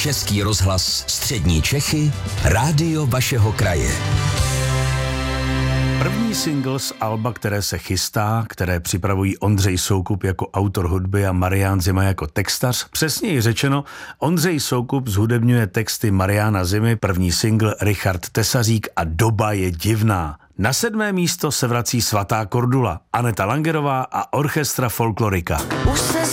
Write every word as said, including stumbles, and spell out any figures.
Český rozhlas Střední Čechy, rádio vašeho kraje. První single z alba, které se chystá, které připravují Ondřej Soukup jako autor hudby a Marián Zima jako textař. Přesněji řečeno, Ondřej Soukup zhudebňuje texty Mariána Zimy, první single Richard Tesařík a Doba je divná. Na sedmé místo se vrací Svatá Kordula, Aneta Langerová a orchestra Folklorika.